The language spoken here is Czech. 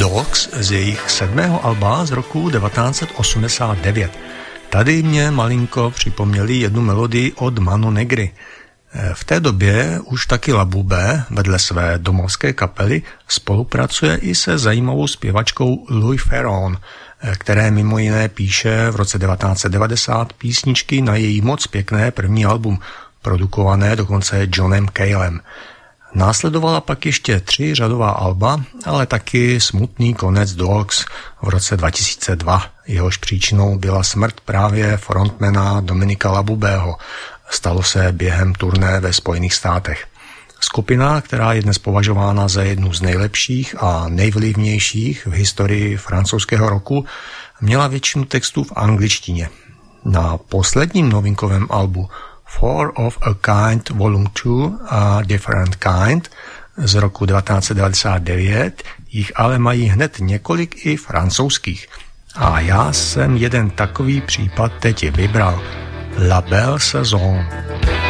Dogs z jejich 7. alba z roku 1989. Tady mě malinko připomněli jednu melodii od Mano Negry. V té době už taky Labube vedle své domovské kapely spolupracuje i se zajímavou zpěvačkou Louis Ferron, které mimo jiné píše v roce 1990 písničky na její moc pěkné první album, produkované dokonce Johnem Calem. Následovala pak ještě 3 řadová alba, ale taky smutný konec Dogs v roce 2002. Jehož příčinou byla smrt právě frontmana Dominika Labubeho. Stalo se během turné ve Spojených státech. Skupina, která je dnes považována za jednu z nejlepších a nejvlivnějších v historii francouzského roku, měla většinu textů v angličtině. Na posledním novinkovém albu Four of a Kind Volume 2 a Different Kind z roku 1999 jich ale mají hned několik i francouzských. A já jsem jeden takový případ teď vybral. La Belle Saison.